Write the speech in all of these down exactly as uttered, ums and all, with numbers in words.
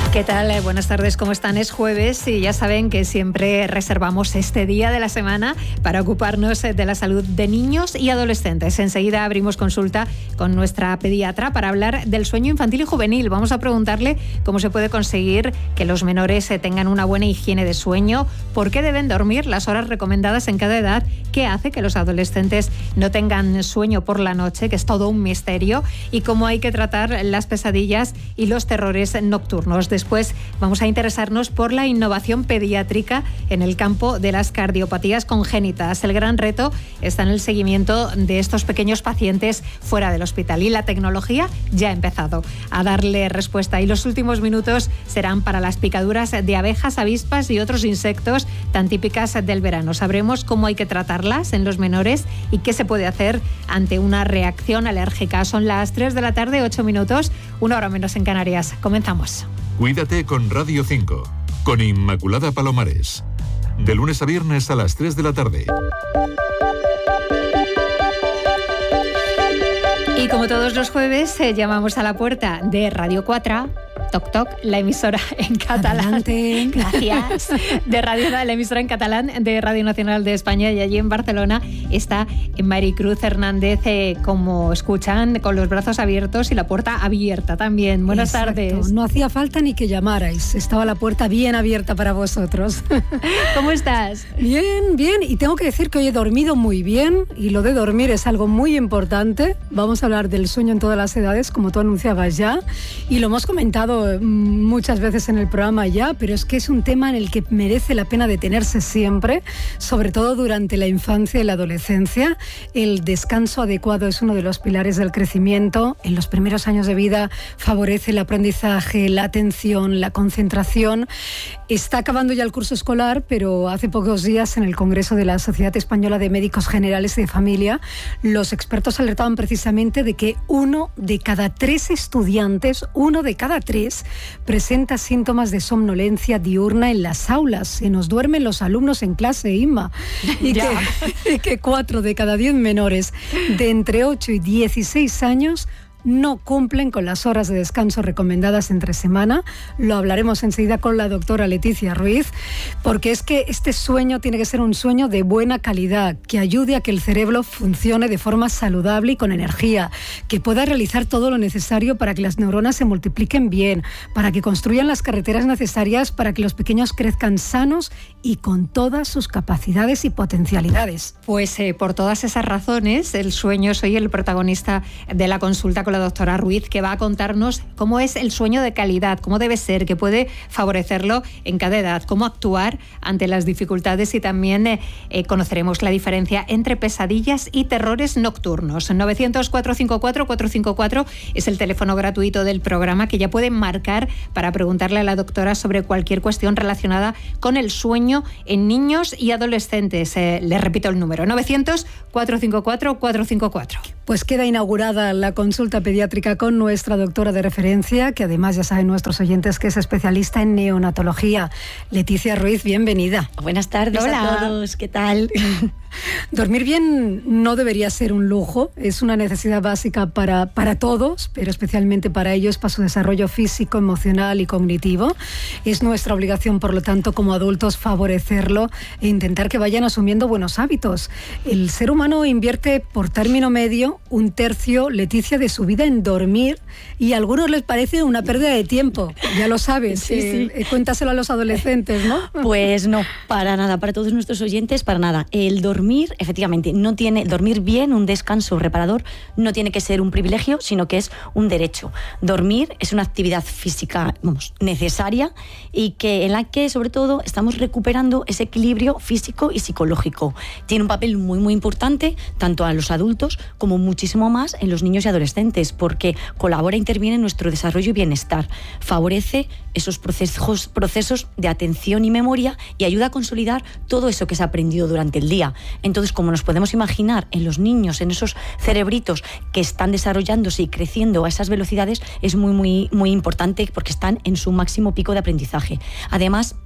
¿Qué tal? Buenas tardes, ¿cómo están? Es jueves y ya saben que siempre reservamos este día de la semana para ocuparnos de la salud de niños y adolescentes. Enseguida abrimos consulta con nuestra pediatra para hablar del sueño infantil y juvenil. Vamos a preguntarle cómo se puede conseguir que los menores tengan una buena higiene de sueño, por qué deben dormir las horas recomendadas en cada edad, qué hace que los adolescentes no tengan sueño por la noche, que es todo un misterio, y cómo hay que tratar las pesadillas y los terrores nocturnos. Después vamos a interesarnos por la innovación pediátrica en el campo de las cardiopatías congénitas. El gran reto está en el seguimiento de estos pequeños pacientes fuera del hospital y la tecnología ya ha empezado a darle respuesta. Y los últimos minutos serán para las picaduras de abejas, avispas y otros insectos tan típicas del verano. Sabremos cómo hay que tratarlas en los menores y qué se puede hacer ante una reacción alérgica. Son las tres de la tarde, ocho minutos, una hora menos en Canarias. Comenzamos. Cuídate con Radio cinco, con Inmaculada Palomares. De lunes a viernes a las tres de la tarde. Y como todos los jueves, eh, llamamos a la puerta de Radio cuatro. Toc Toc, la emisora en catalán. Adelante. Gracias. De Radio, la emisora en catalán de Radio Nacional de España, y allí en Barcelona está Maricruz Hernández, eh, como escuchan, con los brazos abiertos y la puerta abierta también. Buenas Exacto. tardes. No hacía falta ni que llamarais, estaba la puerta bien abierta para vosotros. ¿Cómo estás? Bien, bien, y tengo que decir que hoy he dormido muy bien, y lo de dormir es algo muy importante. Vamos a hablar del sueño en todas las edades, como tú anunciabas ya, y lo hemos comentado muchas veces en el programa ya, pero es que es un tema en el que merece la pena detenerse siempre, sobre todo durante la infancia y la adolescencia. El descanso adecuado es uno de los pilares del crecimiento. En los primeros años de vida favorece el aprendizaje, la atención, la concentración. Está acabando ya el curso escolar, pero hace pocos días en el Congreso de la Sociedad Española de Médicos Generales y de Familia, los expertos alertaban precisamente de que uno de cada tres estudiantes, uno de cada tres, presenta síntomas de somnolencia diurna en las aulas. Se nos duermen los alumnos en clase, Inma. Y que, y que cuatro de cada diez menores de entre ocho y dieciséis años no cumplen con las horas de descanso recomendadas entre semana. Lo hablaremos enseguida con la doctora Leticia Ruiz, porque es que este sueño tiene que ser un sueño de buena calidad, que ayude a que el cerebro funcione de forma saludable y con energía, que pueda realizar todo lo necesario para que las neuronas se multipliquen bien, para que construyan las carreteras necesarias para que los pequeños crezcan sanos y con todas sus capacidades y potencialidades. Pues eh, por todas esas razones, el sueño, soy el protagonista de la consulta con la doctora Ruiz, que va a contarnos cómo es el sueño de calidad, cómo debe ser, que puede favorecerlo en cada edad, cómo actuar ante las dificultades, y también eh, eh, conoceremos la diferencia entre pesadillas y terrores nocturnos. novecientos, cuatrocientos cincuenta y cuatro, cuatrocientos cincuenta y cuatro es el teléfono gratuito del programa que ya pueden marcar para preguntarle a la doctora sobre cualquier cuestión relacionada con el sueño en niños y adolescentes. Eh, les repito el número, novecientos, cuatrocientos cincuenta y cuatro, cuatrocientos cincuenta y cuatro. Pues queda inaugurada la consulta pediátrica con nuestra doctora de referencia, que además ya saben nuestros oyentes que es especialista en neonatología. Leticia Ruiz, bienvenida. Buenas tardes. Hola a todos, ¿qué tal? Dormir bien no debería ser un lujo, es una necesidad básica para, para todos, pero especialmente para ellos, para su desarrollo físico, emocional y cognitivo. Es nuestra obligación, por lo tanto, como adultos, favorecerlo e intentar que vayan asumiendo buenos hábitos. El ser humano invierte por término medio un tercio, Leticia, de su vida en dormir, y a algunos les parece una pérdida de tiempo, ya lo sabes. Sí, sí. Eh, cuéntaselo a los adolescentes, ¿no? Pues no, para nada, para todos nuestros oyentes, para nada. El dormir, efectivamente, no tiene, dormir bien, un descanso reparador, no tiene que ser un privilegio, sino que es un derecho. Dormir es una actividad física, vamos, necesaria, y que en la que, sobre todo, estamos recuperando ese equilibrio físico y psicológico. Tiene un papel muy, muy importante, tanto a los adultos como muchísimo más en los niños y adolescentes, porque colabora e interviene en nuestro desarrollo y bienestar, favorece esos procesos, procesos de atención y memoria, y ayuda a consolidar todo eso que se ha aprendido durante el día. Entonces, como nos podemos imaginar, en los niños, en esos cerebritos que están desarrollándose y creciendo a esas velocidades, es muy, muy, muy importante porque están en su máximo pico de aprendizaje. Además,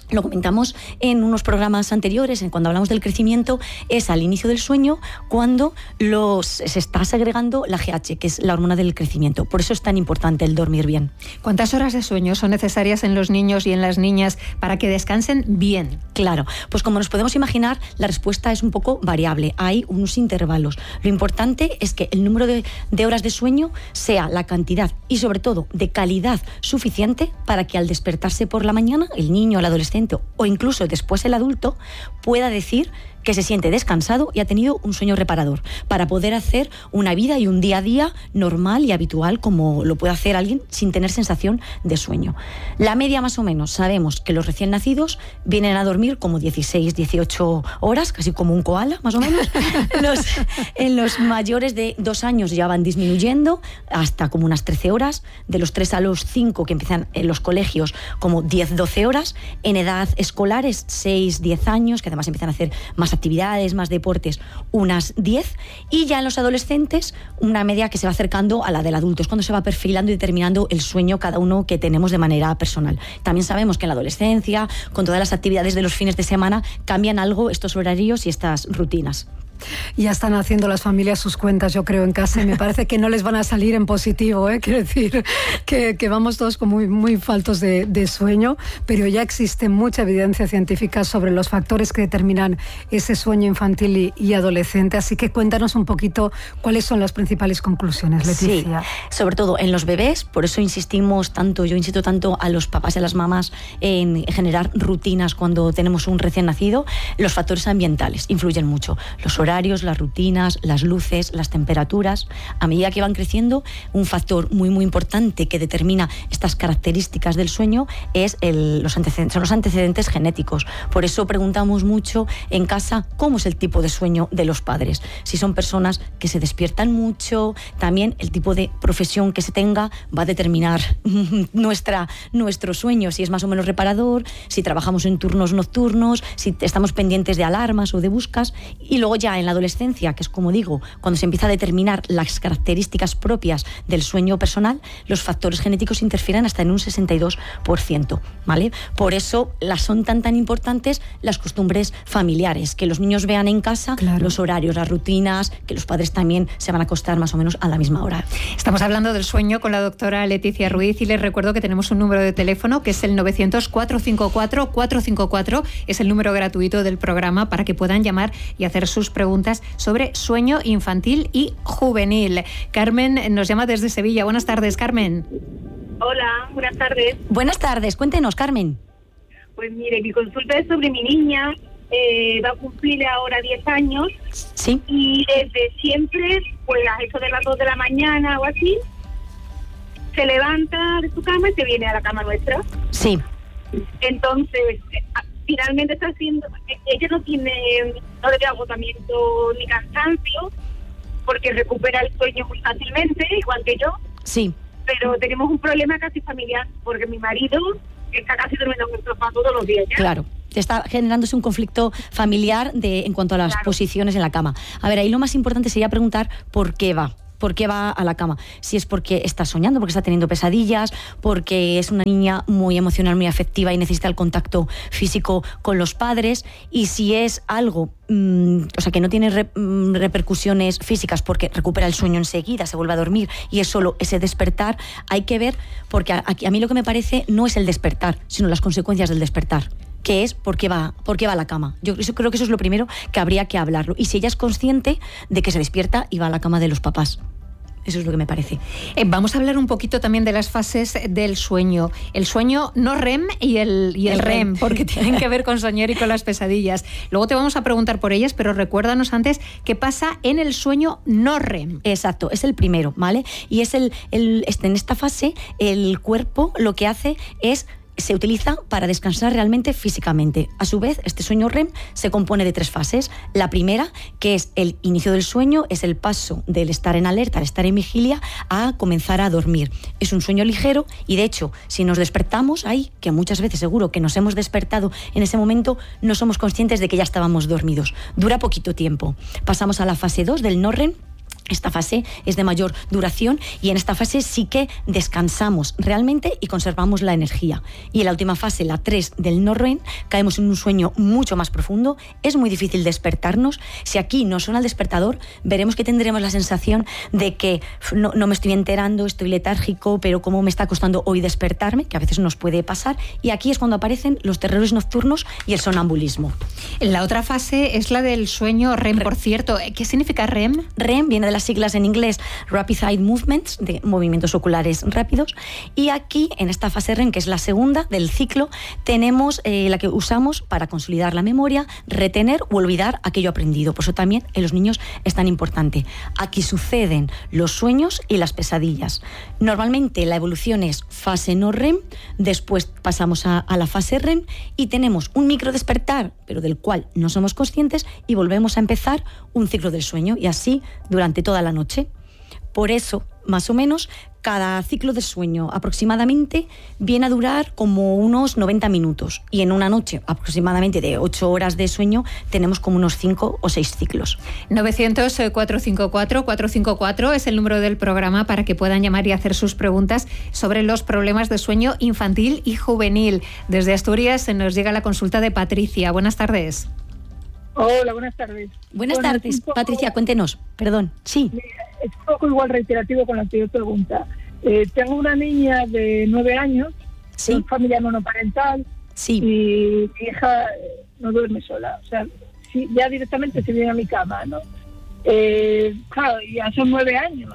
lo comentamos en unos programas anteriores, en cuando hablamos del crecimiento, es al inicio del sueño cuando los, se está segregando la G H, que es la hormona del crecimiento. Por eso es tan importante el dormir bien. ¿Cuántas horas de sueño son necesarias en los niños y en las niñas para que descansen bien? Claro, pues como nos podemos imaginar, la respuesta es un poco variable. Hay unos intervalos. Lo importante es que el número de, de horas de sueño sea la cantidad y sobre todo de calidad suficiente para que al despertarse por la mañana, el niño o el adolescente o incluso después el adulto pueda decir que se siente descansado y ha tenido un sueño reparador para poder hacer una vida y un día a día normal y habitual como lo puede hacer alguien sin tener sensación de sueño. La media más o menos, sabemos que los recién nacidos vienen a dormir como dieciséis, dieciocho horas, casi como un koala más o menos. los, en los mayores de dos años ya van disminuyendo hasta como unas trece horas, de los tres a los cinco que empiezan en los colegios como diez, doce horas, en edad escolar es seis, diez años, que además empiezan a hacer más actividades, más deportes, unas diez, y ya en los adolescentes una media que se va acercando a la del adulto, es cuando se va perfilando y determinando el sueño cada uno que tenemos de manera personal. También sabemos que en la adolescencia, con todas las actividades de los fines de semana, cambian algo estos horarios y estas rutinas. Ya están haciendo las familias sus cuentas, yo creo, en casa, y me parece que no les van a salir en positivo, ¿eh? Quiero decir que, que vamos todos como muy, muy faltos de, de sueño, pero ya existe mucha evidencia científica sobre los factores que determinan ese sueño infantil y, y adolescente, así que cuéntanos un poquito cuáles son las principales conclusiones, Leticia. Sí, sobre todo en los bebés, por eso insistimos tanto, yo insisto tanto a los papás y a las mamás en generar rutinas cuando tenemos un recién nacido. Los factores ambientales influyen mucho, los horarios, las rutinas, las luces, las temperaturas. A medida que van creciendo, un factor muy muy importante que determina estas características del sueño es el, los antecedentes, son los antecedentes genéticos. Por eso preguntamos mucho en casa cómo es el tipo de sueño de los padres. Si son personas que se despiertan mucho, también el tipo de profesión que se tenga va a determinar nuestra, nuestro sueño, si es más o menos reparador, si trabajamos en turnos nocturnos, si estamos pendientes de alarmas o de buscas. Y luego ya en la adolescencia, que es como digo, cuando se empieza a determinar las características propias del sueño personal, los factores genéticos interfieren hasta en un sesenta y dos por ciento, ¿vale? Por eso las son tan tan importantes las costumbres familiares, que los niños vean en casa, claro, los horarios, las rutinas, que los padres también se van a acostar más o menos a la misma hora. Estamos hablando del sueño con la doctora Leticia Ruiz y les recuerdo que tenemos un número de teléfono que es el novecientos, cuatrocientos cincuenta y cuatro, cuatrocientos cincuenta y cuatro, es el número gratuito del programa para que puedan llamar y hacer sus preguntas sobre sueño infantil y juvenil. Carmen nos llama desde Sevilla. Buenas tardes, Carmen. Hola, buenas tardes. Buenas tardes, cuéntenos, Carmen. Pues mire, mi consulta es sobre mi niña, eh, va a cumplir ahora diez años. Sí. Y desde siempre, pues a eso de las dos de la mañana o así, se levanta de su cama y se viene a la cama nuestra. Sí. Entonces, finalmente está haciendo, ella no tiene, no le da agotamiento ni cansancio, porque recupera el sueño muy fácilmente, igual que yo. Sí. Pero tenemos un problema casi familiar, porque mi marido está casi durmiendo en el sofá todos los días ya. Claro. Está generándose un conflicto familiar de, en cuanto a las claro. posiciones en la cama. A ver, ahí lo más importante sería preguntar por qué va. ¿Por qué va a la cama? Si es porque está soñando, porque está teniendo pesadillas, porque es una niña muy emocional, muy afectiva y necesita el contacto físico con los padres, y si es algo, mmm, o sea, que no tiene re, mmm, repercusiones físicas porque recupera el sueño enseguida, se vuelve a dormir y es solo ese despertar, hay que ver, porque a, a mí lo que me parece no es el despertar, sino las consecuencias del despertar, que es por qué va, por qué va a la cama. Yo eso, creo que eso es lo primero que habría que hablarlo. Y si ella es consciente de que se despierta y va a la cama de los papás. Eso es lo que me parece. Eh, vamos a hablar un poquito también de las fases del sueño. El sueño no R E M y el, y el, el R E M, porque tienen que ver con soñar y con las pesadillas. Luego te vamos a preguntar por ellas, pero recuérdanos antes qué pasa en el sueño no R E M. Exacto, es el primero, ¿vale? Y es el, el este, en esta fase el cuerpo lo que hace es se utiliza para descansar realmente físicamente. A su vez, este sueño R E M se compone de tres fases. La primera, que es el inicio del sueño, es el paso del estar en alerta, al estar en vigilia, a comenzar a dormir. Es un sueño ligero y, de hecho, si nos despertamos ahí, que muchas veces seguro que nos hemos despertado en ese momento, no somos conscientes de que ya estábamos dormidos. Dura poquito tiempo. Pasamos a la fase dos del no R E M, Esta fase es de mayor duración y en esta fase sí que descansamos realmente y conservamos la energía. Y en la última fase, la tres del no R E M, caemos en un sueño mucho más profundo. Es muy difícil despertarnos. Si aquí no suena el despertador, veremos que tendremos la sensación de que no, no me estoy enterando, estoy letárgico, pero cómo me está costando hoy despertarme, que a veces nos puede pasar. Y aquí es cuando aparecen los terrores nocturnos y el sonambulismo. La otra fase es la del sueño R E M, por cierto. ¿Qué significa R E M? R E M viene de las siglas en inglés Rapid Eye Movements, de movimientos oculares rápidos, y aquí en esta fase R E M, que es la segunda del ciclo, tenemos eh, la que usamos para consolidar la memoria, retener o olvidar aquello aprendido. Por eso también en los niños es tan importante. Aquí suceden los sueños y las pesadillas. Normalmente la evolución es fase no R E M, después pasamos a, a la fase R E M y tenemos un micro despertar, pero del cual no somos conscientes, y volvemos a empezar un ciclo del sueño, y así durante toda la noche. Por eso, más o menos, cada ciclo de sueño aproximadamente viene a durar como unos noventa minutos, y en una noche aproximadamente de ocho horas de sueño tenemos como unos cinco o seis ciclos. novecientos, cuatrocientos cincuenta y cuatro, cuatrocientos cincuenta y cuatro es el número del programa para que puedan llamar y hacer sus preguntas sobre los problemas de sueño infantil y juvenil. Desde Asturias se nos llega la consulta de Patricia. Buenas tardes. Hola, buenas tardes. Buenas bueno, tardes, poco, Patricia, cuéntenos. Perdón, sí. Es un poco igual reiterativo con la anterior pregunta. Eh, tengo una niña de nueve años, sí, con familia monoparental, sí, y mi hija no duerme sola. O sea, sí, ya directamente se viene a mi cama, ¿no? Eh, claro, ya son nueve años,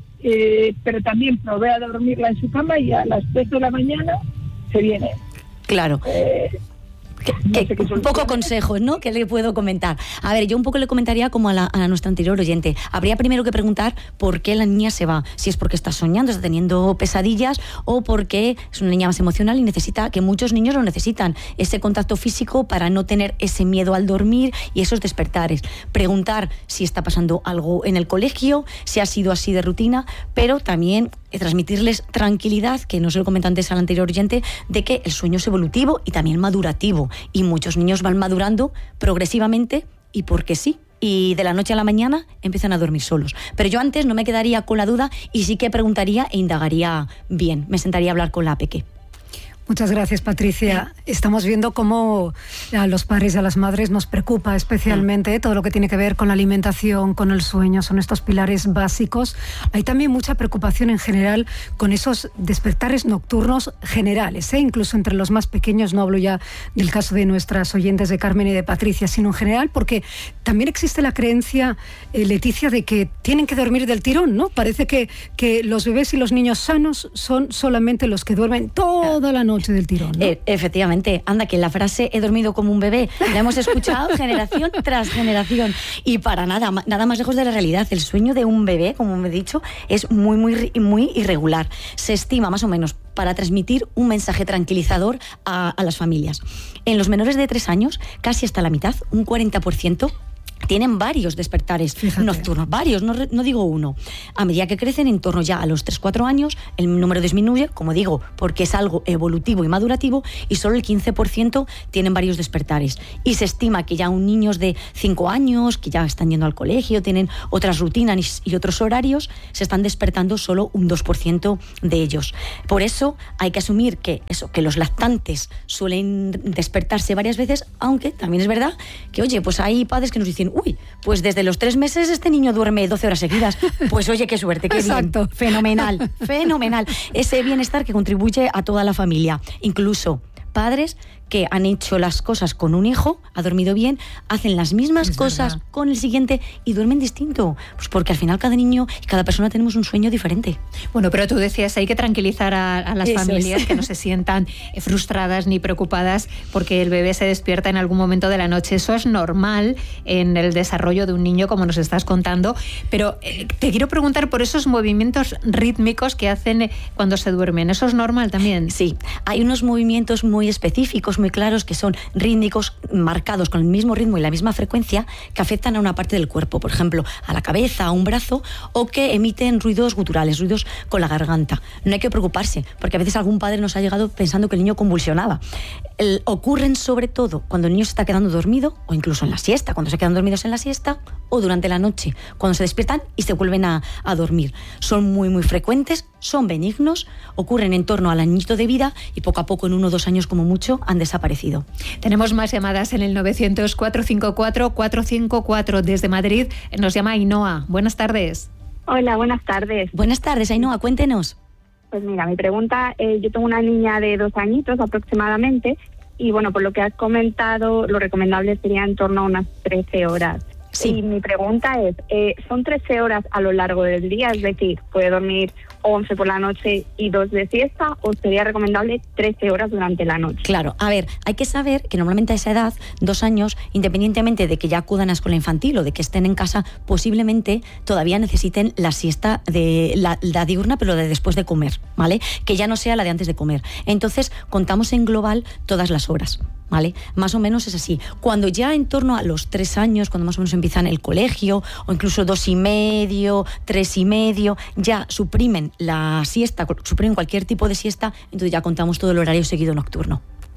eh, pero también provee a dormirla en su cama y a las tres de la mañana se viene. Claro. Eh, Que, que, no sé un poco consejos, ¿no? Que le puedo comentar. A ver, yo un poco le comentaría como a, la, a nuestra anterior oyente. Habría primero que preguntar por qué la niña se va. Si es porque está soñando, está teniendo pesadillas, o porque es una niña más emocional y necesita, que muchos niños lo necesitan, ese contacto físico para no tener ese miedo al dormir y esos despertares. Preguntar si está pasando algo en el colegio, si ha sido así de rutina, pero también transmitirles tranquilidad, que no se lo comenté antes al anterior oyente, de que el sueño es evolutivo y también madurativo, y muchos niños van madurando progresivamente y porque sí, y de la noche a la mañana empiezan a dormir solos. Pero yo antes no me quedaría con la duda y sí que preguntaría e indagaría bien, me sentaría a hablar con la peque. Muchas gracias, Patricia. Estamos viendo cómo a los padres y a las madres nos preocupa especialmente todo lo que tiene que ver con la alimentación, con el sueño, son estos pilares básicos. Hay también mucha preocupación en general con esos despertares nocturnos generales, ¿eh? Incluso entre los más pequeños, no hablo ya del caso de nuestras oyentes de Carmen y de Patricia, sino en general porque también existe la creencia, eh, Leticia, de que tienen que dormir del tirón, ¿no? Parece que, que los bebés y los niños sanos son solamente los que duermen toda la noche del tirón, ¿no? Eh, efectivamente, anda, que la frase he dormido como un bebé la hemos escuchado generación tras generación, y para nada, nada más lejos de la realidad. El sueño de un bebé, como me he dicho, es muy, muy, muy irregular. Se estima más o menos para transmitir un mensaje tranquilizador a, a las familias. En los menores de tres años, casi hasta la mitad, un cuarenta por ciento, tienen varios despertares Fíjate. nocturnos, varios, no, no digo uno. A medida que crecen, en torno ya a los tres cuatro años, el número disminuye, como digo, porque es algo evolutivo y madurativo, y solo el quince por ciento tienen varios despertares. Y se estima que ya un niños de cinco años, que ya están yendo al colegio, tienen otras rutinas y otros horarios, se están despertando solo un dos por ciento de ellos. Por eso hay que asumir que, eso, que los lactantes suelen despertarse varias veces, aunque también es verdad que, oye, pues hay padres que nos dicen, uy, pues desde los tres meses este niño duerme doce horas seguidas. Pues oye, qué suerte, qué Exacto. bien. Fenomenal, fenomenal. Ese bienestar que contribuye a toda la familia. Incluso padres que han hecho las cosas con un hijo, ha dormido bien, hacen las mismas es cosas verdad. con el siguiente y duermen distinto. Pues porque al final cada niño y cada persona tenemos un sueño diferente. Bueno, pero tú decías, hay que tranquilizar a, a las Eso familias es. que no se sientan frustradas ni preocupadas porque el bebé se despierta en algún momento de la noche. Eso es normal en el desarrollo de un niño, como nos estás contando. Pero eh, te quiero preguntar por esos movimientos rítmicos que hacen cuando se duermen. ¿Eso es normal también? Sí, hay unos movimientos muy específicos, muy claros que son rítmicos, marcados con el mismo ritmo y la misma frecuencia, que afectan a una parte del cuerpo, por ejemplo, a la cabeza, a un brazo, o que emiten ruidos guturales, ruidos con la garganta. No hay que preocuparse, porque a veces algún padre nos ha llegado pensando que el niño convulsionaba. El, ocurren sobre todo cuando el niño se está quedando dormido, o incluso en la siesta, cuando se quedan dormidos en la siesta, o durante la noche, cuando se despiertan y se vuelven a, a dormir. Son muy, muy frecuentes, son benignos, ocurren en torno al añito de vida y poco a poco, en uno o dos años como mucho, han desaparecido. Tenemos más llamadas en el novecientos, cuatrocientos cincuenta y cuatro, cuatrocientos cincuenta y cuatro. Desde Madrid nos llama Ainhoa. Buenas tardes. Hola, buenas tardes. Buenas tardes, Ainhoa, cuéntenos. Pues mira, mi pregunta, eh, yo tengo una niña de dos añitos aproximadamente y bueno, por lo que has comentado, lo recomendable sería en torno a unas trece horas. Sí. Y mi pregunta es, eh, ¿son trece horas a lo largo del día? Es decir, ¿puede dormir once por la noche y dos de siesta, o sería recomendable trece horas durante la noche? Claro, a ver, hay que saber que normalmente a esa edad, dos años, independientemente de que ya acudan a escuela infantil o de que estén en casa, posiblemente todavía necesiten la siesta de la, la diurna, pero de después de comer, ¿vale? Que ya no sea la de antes de comer. Entonces, contamos en global todas las horas, ¿vale? Más o menos es así. Cuando ya en torno a los tres años, cuando más o menos empiezan el colegio, o incluso dos y medio, tres y medio, ya suprimen la siesta, suprimen cualquier tipo de siesta, entonces ya contamos todo el horario seguido nocturno.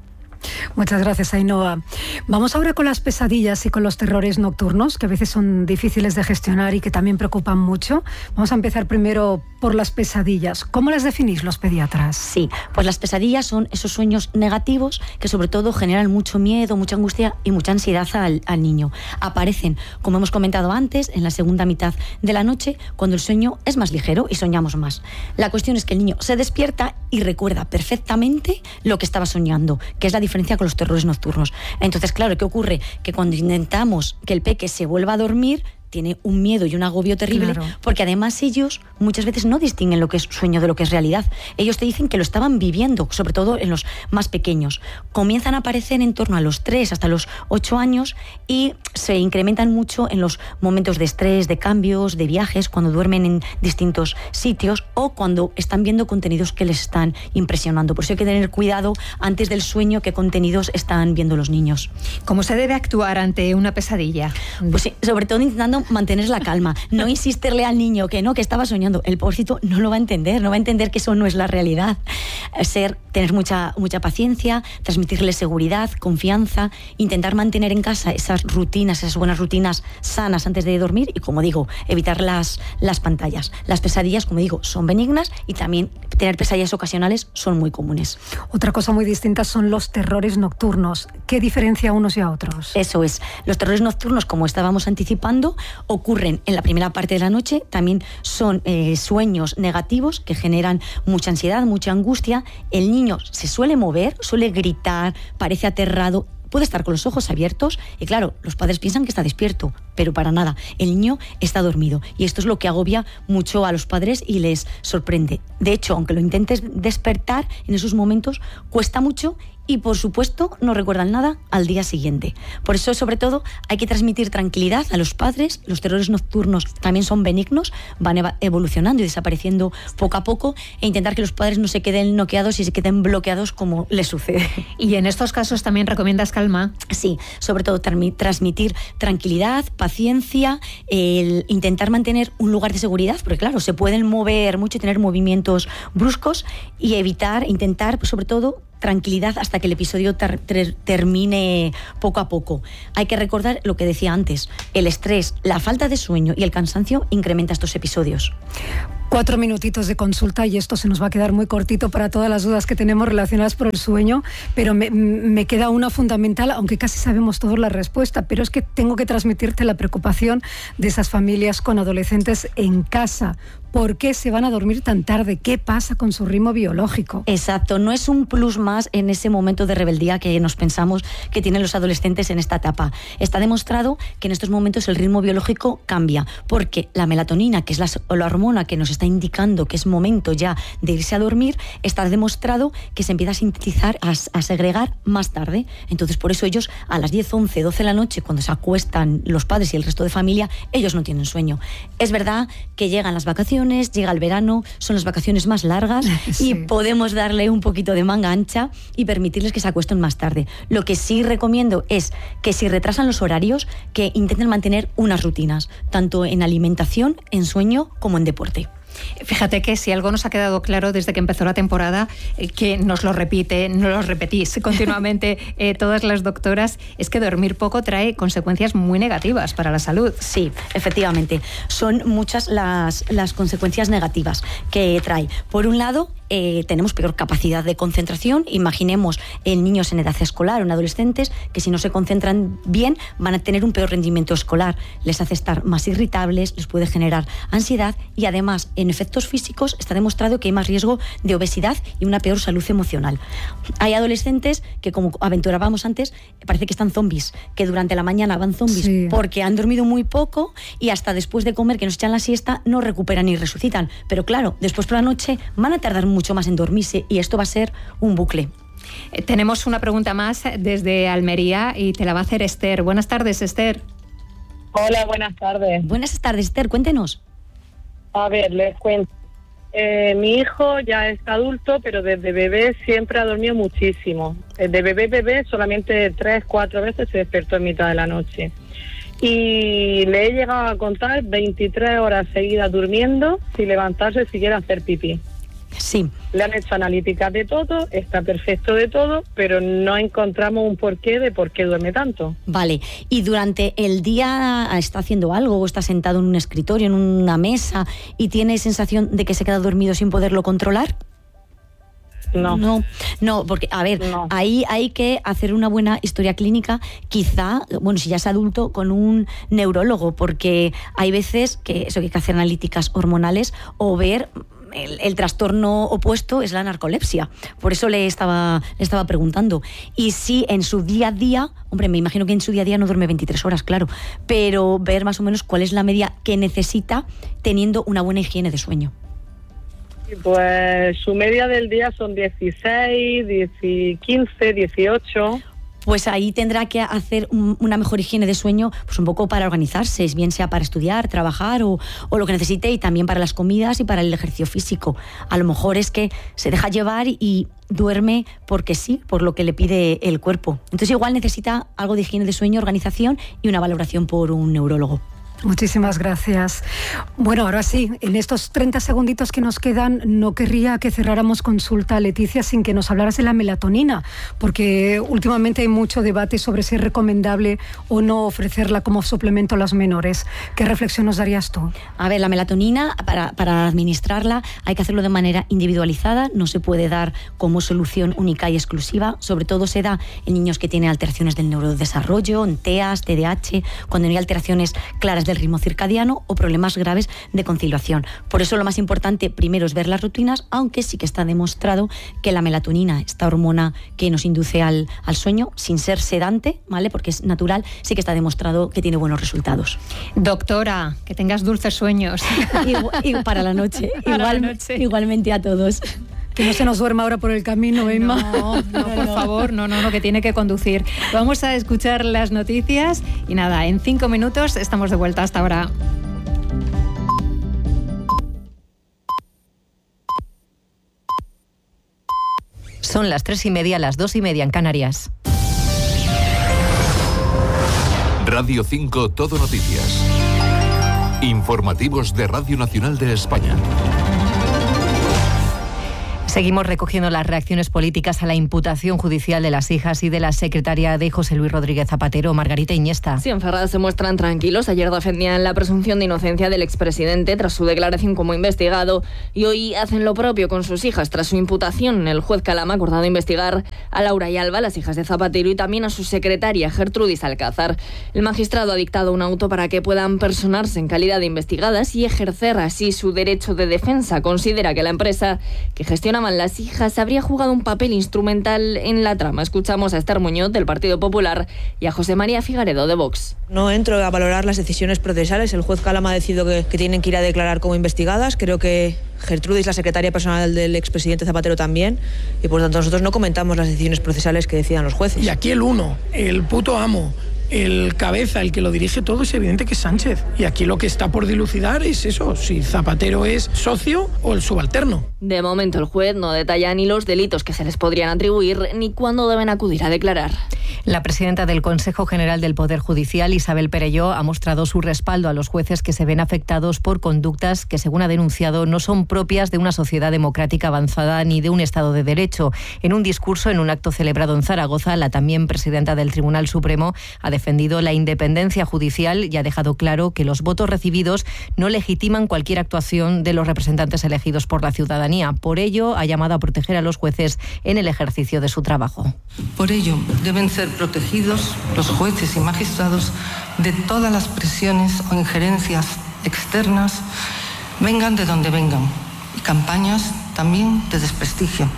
Muchas gracias, Ainhoa. Vamos ahora con las pesadillas y con los terrores nocturnos, que a veces son difíciles de gestionar y que también preocupan mucho. Vamos a empezar primero por las pesadillas. ¿Cómo las definís los pediatras? Sí, pues las pesadillas son esos sueños negativos que sobre todo generan mucho miedo, mucha angustia y mucha ansiedad al, al niño. Aparecen, como hemos comentado antes, en la segunda mitad de la noche, cuando el sueño es más ligero y soñamos más. La cuestión es que el niño se despierta y recuerda perfectamente lo que estaba soñando, que es la diferencia con los terrores nocturnos. Entonces, claro, ¿qué ocurre? Que cuando intentamos que el peque se vuelva a dormir, tiene un miedo y un agobio terrible, claro, porque además ellos muchas veces no distinguen lo que es sueño de lo que es realidad. Ellos te dicen que lo estaban viviendo, sobre todo en los más pequeños. Comienzan a aparecer en torno a los tres hasta los ocho años y se incrementan mucho en los momentos de estrés, de cambios, de viajes, cuando duermen en distintos sitios o cuando están viendo contenidos que les están impresionando. Por eso hay que tener cuidado antes del sueño qué contenidos están viendo los niños. ¿Cómo se debe actuar ante una pesadilla? Pues sí, sobre todo intentando mantener la calma, no insistirle al niño que no, que estaba soñando. El pobrecito no lo va a entender, no va a entender que eso no es la realidad. Ser, tener mucha, mucha paciencia, transmitirle seguridad, confianza, intentar mantener en casa esas rutinas, esas buenas rutinas sanas antes de dormir y, como digo, evitar las, las pantallas. Las pesadillas, como digo, son benignas y también tener pesadillas ocasionales son muy comunes. Otra cosa muy distinta son los terrores nocturnos. ¿Qué diferencia a unos y a otros? Eso es. Los terrores nocturnos, como estábamos anticipando, ocurren en la primera parte de la noche, también son eh, sueños negativos que generan mucha ansiedad, mucha angustia. El niño se suele mover, suele gritar, parece aterrado, puede estar con los ojos abiertos y claro, los padres piensan que está despierto, pero para nada, el niño está dormido y esto es lo que agobia mucho a los padres y les sorprende. De hecho, aunque lo intentes despertar, en esos momentos cuesta mucho y, por supuesto, no recuerdan nada al día siguiente. Por eso, sobre todo, hay que transmitir tranquilidad a los padres. Los terrores nocturnos también son benignos, van evolucionando y desapareciendo poco a poco, e intentar que los padres no se queden noqueados y se queden bloqueados como les sucede. ¿Y en estos casos también recomiendas calma? Sí, sobre todo transmitir tranquilidad, paciencia, el intentar mantener un lugar de seguridad, porque claro, se pueden mover mucho y tener movimientos bruscos, y evitar, intentar, pues, sobre todo, tranquilidad hasta que el episodio ter- ter- termine poco a poco. Hay que recordar lo que decía antes, el estrés, la falta de sueño y el cansancio incrementa estos episodios. Cuatro minutitos de consulta y esto se nos va a quedar muy cortito para todas las dudas que tenemos relacionadas por el sueño, pero me, me queda una fundamental, aunque casi sabemos todos la respuesta, pero es que tengo que transmitirte la preocupación de esas familias con adolescentes en casa. ¿Por qué se van a dormir tan tarde? ¿Qué pasa con su ritmo biológico? Exacto, no es un plus más en ese momento de rebeldía que nos pensamos que tienen los adolescentes en esta etapa. Está demostrado que en estos momentos el ritmo biológico cambia, porque la melatonina, que es la, la hormona que nos está indicando que es momento ya de irse a dormir, está demostrado que se empieza a sintetizar, a, a segregar más tarde. Entonces, por eso ellos a las diez, once, doce de la noche, cuando se acuestan los padres y el resto de familia, ellos no tienen sueño. Es verdad que llegan las vacaciones, vacaciones, llega el verano, son las vacaciones más largas sí. y podemos darle un poquito de manga ancha y permitirles que se acuesten más tarde. Lo que sí recomiendo es que si retrasan los horarios, que intenten mantener unas rutinas, tanto en alimentación, en sueño como en deporte. Fíjate que si algo nos ha quedado claro desde que empezó la temporada, eh, que nos lo repite, nos lo repetís continuamente eh, todas las doctoras, es que dormir poco trae consecuencias muy negativas para la salud. Sí, efectivamente. Son muchas las, las consecuencias negativas que trae. Por un lado, Eh, tenemos peor capacidad de concentración. Imaginemos en niños en edad escolar o en adolescentes que si no se concentran bien van a tener un peor rendimiento escolar, les hace estar más irritables, les puede generar ansiedad y además en efectos físicos está demostrado que hay más riesgo de obesidad y una peor salud emocional. Hay adolescentes que, como aventurábamos antes, parece que están zombies, que durante la mañana van zombies sí. porque han dormido muy poco y hasta después de comer, que nos echan la siesta, no recuperan ni resucitan, pero claro, después por la noche van a tardar mucho más en dormirse y esto va a ser un bucle. Eh, tenemos una pregunta más desde Almería y te la va a hacer Esther. Buenas tardes, Esther. Hola, buenas tardes. Buenas tardes, Esther, cuéntenos. A ver, les cuento. Eh, mi hijo ya es adulto, pero desde bebé siempre ha dormido muchísimo. Desde bebé, bebé, solamente tres, cuatro veces se despertó en mitad de la noche. Y le he llegado a contar veintitrés horas seguidas durmiendo sin levantarse siquiera a hacer pipí. Sí. Le han hecho analíticas de todo, está perfecto de todo, pero no encontramos un porqué de por qué duerme tanto. Vale, ¿y durante el día está haciendo algo o está sentado en un escritorio, en una mesa y tiene sensación de que se queda dormido sin poderlo controlar? No. No, no, porque, a ver, no. ahí hay que hacer una buena historia clínica, quizá, bueno, si ya es adulto, con un neurólogo, porque hay veces que eso que hay que hacer analíticas hormonales o ver... El, el trastorno opuesto es la narcolepsia. Por eso le estaba, le estaba preguntando. Y si en su día a día, hombre, me imagino que en su día a día no duerme veintitrés horas, claro, pero ver más o menos cuál es la media que necesita teniendo una buena higiene de sueño. Pues su media del día son dieciséis, quince, dieciocho... Pues ahí tendrá que hacer un, una mejor higiene de sueño, pues un poco para organizarse, bien sea para estudiar, trabajar o, o lo que necesite, y también para las comidas y para el ejercicio físico. A lo mejor es que se deja llevar y, y duerme porque sí, por lo que le pide el cuerpo. Entonces igual necesita algo de higiene de sueño, organización y una valoración por un neurólogo. Muchísimas gracias. Bueno, ahora sí, en estos treinta segunditos que nos quedan, no querría que cerráramos consulta, Leticia, sin que nos hablaras de la melatonina, porque últimamente hay mucho debate sobre si es recomendable o no ofrecerla como suplemento a los menores. ¿Qué reflexión nos darías tú? A ver, la melatonina, para, para administrarla, hay que hacerlo de manera individualizada, no se puede dar como solución única y exclusiva, sobre todo se da en niños que tienen alteraciones del neurodesarrollo, en T E A S, T D A H, cuando no hay alteraciones claras del ritmo circadiano o problemas graves de conciliación. Por eso lo más importante primero es ver las rutinas, aunque sí que está demostrado que la melatonina, esta hormona que nos induce al, al sueño, sin ser sedante, ¿vale? Porque es natural, sí que está demostrado que tiene buenos resultados. Doctora, que tengas dulces sueños. Igual, igual para la noche. Para Igual, la noche. Igualmente a todos. Que no se nos duerma ahora por el camino, Emma. No, no, por favor, no, no, no, que tiene que conducir. Vamos a escuchar las noticias y nada, en cinco minutos estamos de vuelta. Hasta ahora. Son las tres y media, las dos y media en Canarias. Radio cinco Todo Noticias. Informativos de Radio Nacional de España. Seguimos recogiendo las reacciones políticas a la imputación judicial de las hijas y de la secretaria de José Luis Rodríguez Zapatero, Margarita Iniesta. Sí, en Ferraz se muestran tranquilos. Ayer defendían la presunción de inocencia del expresidente tras su declaración como investigado y hoy hacen lo propio con sus hijas tras su imputación. El juez Calama ha acordado investigar a Laura y Alba, las hijas de Zapatero, y también a su secretaria, Gertrudis Alcázar. El magistrado ha dictado un auto para que puedan personarse en calidad de investigadas y ejercer así su derecho de defensa. Considera que la empresa que gestionaba las hijas habría jugado un papel instrumental en la trama. Escuchamos a Esther Muñoz, del Partido Popular, y a José María Figaredo, de Vox. No entro a valorar las decisiones procesales. El juez Calama ha decidido que, que tienen que ir a declarar como investigadas. Creo que Gertrudis, la secretaria personal del expresidente Zapatero, también, y por tanto nosotros no comentamos las decisiones procesales que decidan los jueces. Y aquí el uno, el puto amo, el cabeza, el que lo dirige todo, es evidente que es Sánchez. Y aquí lo que está por dilucidar es eso, si Zapatero es socio o el subalterno. De momento el juez no detalla ni los delitos que se les podrían atribuir ni cuándo deben acudir a declarar. La presidenta del Consejo General del Poder Judicial, Isabel Perelló, ha mostrado su respaldo a los jueces que se ven afectados por conductas que, según ha denunciado, no son propias de una sociedad democrática avanzada ni de un Estado de Derecho. En un discurso en un acto celebrado en Zaragoza, la también presidenta del Tribunal Supremo ha defendido la independencia judicial y ha dejado claro que los votos recibidos no legitiman cualquier actuación de los representantes elegidos por la ciudadanía. Por ello, ha llamado a proteger a los jueces en el ejercicio de su trabajo. Por ello, deben ser protegidos los jueces y magistrados de todas las presiones o injerencias externas, vengan de donde vengan, y campañas también de desprestigio.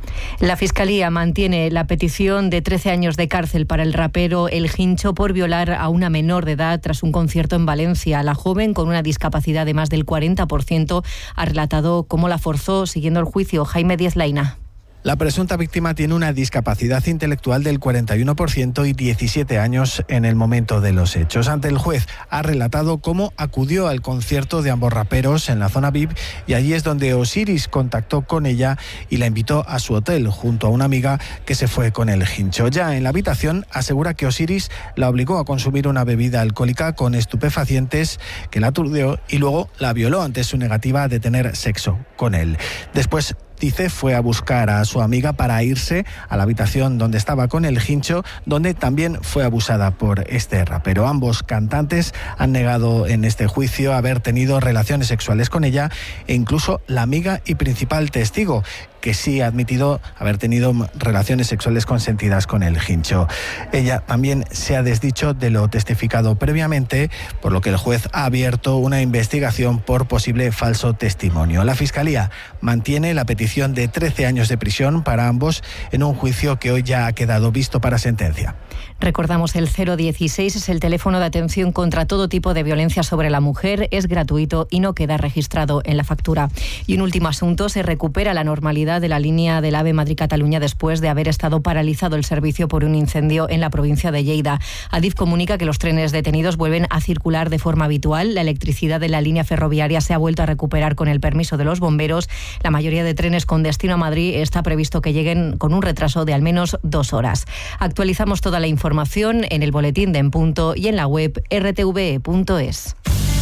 La Fiscalía mantiene la petición de trece años de cárcel para el rapero El Hincho por violar a una menor de edad tras un concierto en Valencia. La joven, con una discapacidad de más del cuarenta por ciento, ha relatado cómo la forzó. Siguiendo el juicio, Jaime Díez Laina. La presunta víctima tiene una discapacidad intelectual del cuarenta y uno por ciento y diecisiete años en el momento de los hechos. Ante el juez ha relatado cómo acudió al concierto de ambos raperos en la zona V I P y allí es donde Osiris contactó con ella y la invitó a su hotel junto a una amiga que se fue con El Hincho. Ya en la habitación asegura que Osiris la obligó a consumir una bebida alcohólica con estupefacientes que la aturdió y luego la violó ante su negativa de tener sexo con él. Después, dice, fue a buscar a su amiga para irse a la habitación donde estaba con El Hincho, donde también fue abusada por este rapero. Ambos cantantes han negado en este juicio haber tenido relaciones sexuales con ella e incluso la amiga y principal testigo, que sí ha admitido haber tenido relaciones sexuales consentidas con El Hincho. Ella también se ha desdicho de lo testificado previamente, por lo que el juez ha abierto una investigación por posible falso testimonio. La Fiscalía mantiene la petición de trece años de prisión para ambos en un juicio que hoy ya ha quedado visto para sentencia. Recordamos, el cero dieciséis es el teléfono de atención contra todo tipo de violencia sobre la mujer. Es gratuito y no queda registrado en la factura. Y un último asunto: se recupera la normalidad de la línea del AVE Madrid-Cataluña después de haber estado paralizado el servicio por un incendio en la provincia de Lleida. Adif comunica que los trenes detenidos vuelven a circular de forma habitual. La electricidad de la línea ferroviaria se ha vuelto a recuperar con el permiso de los bomberos. La mayoría de trenes con destino a Madrid está previsto que lleguen con un retraso de al menos dos horas. Actualizamos toda la información en el boletín de En Punto y en la web erre te ve e punto es.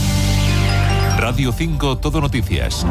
Radio cinco Todo Noticias.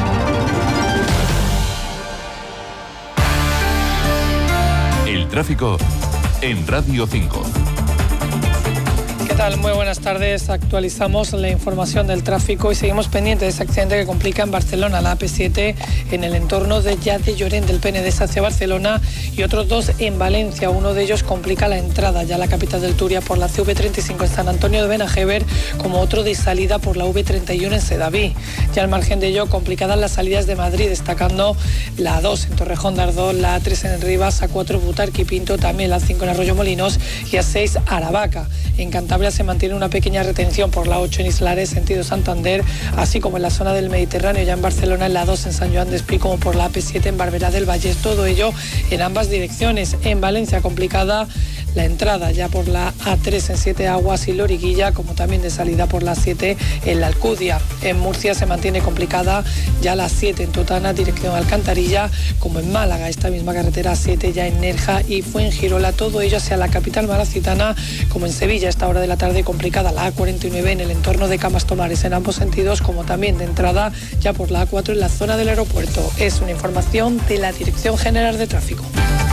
El tráfico en Radio cinco. ¿Qué tal? Muy buenas tardes. Actualizamos la información del tráfico y seguimos pendientes de ese accidente que complica en Barcelona la A P siete en el entorno de Ya de Llorent del Penedès hacia Barcelona y otros dos en Valencia. Uno de ellos complica la entrada ya a la capital del Turia por la C V treinta y cinco en San Antonio de Benajever, como otro de salida por la V treinta y uno en Sedaví. Ya al margen de ello, complicadas las salidas de Madrid, destacando la A dos en Torrejón de Ardoz, la A tres en Rivas, A cuatro Butarque y Pinto, también la A cinco en Arroyo Molinos y A seis Aravaca. En Cantabria se mantiene una pequeña retención por la ocho en Islares, sentido Santander, así como en la zona del Mediterráneo, ya en Barcelona, en la dos en San Joan de Espí, como por la A P siete en Barberá del Valle. Todo ello en ambas direcciones. En Valencia, complicada la entrada ya por la A tres en Siete Aguas y Loriguilla, como también de salida por la siete en la Alcudia. En Murcia se mantiene complicada ya la siete en Totana, dirección Alcantarilla, como en Málaga, esta misma carretera A siete ya en Nerja y Fuengirola. Todo ello hacia la capital malacitana, como en Sevilla, a esta hora de la tarde complicada la A cuarenta y nueve en el entorno de Camas Tomares en ambos sentidos, como también de entrada ya por la A cuatro en la zona del aeropuerto. Es una información de la Dirección General de Tráfico.